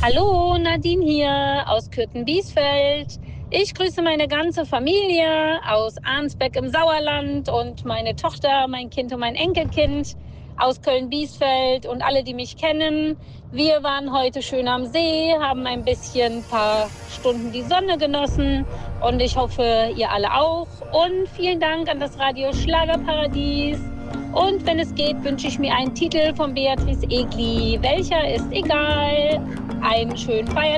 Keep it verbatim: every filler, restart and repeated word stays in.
Hallo, Nadine hier aus Kürten-Biesfeld. Ich grüße meine ganze Familie aus Arnsbeck im Sauerland und meine Tochter, mein Kind und mein Enkelkind aus Köln-Biesfeld und alle, die mich kennen. Wir waren heute schön am See, haben ein bisschen, ein paar Stunden die Sonne genossen und ich hoffe, ihr alle auch. Und vielen Dank an das Radio Schlagerparadies. Und wenn es geht, wünsche ich mir einen Titel von Beatrice Egli. Welcher ist egal. Einen schönen Feiertag.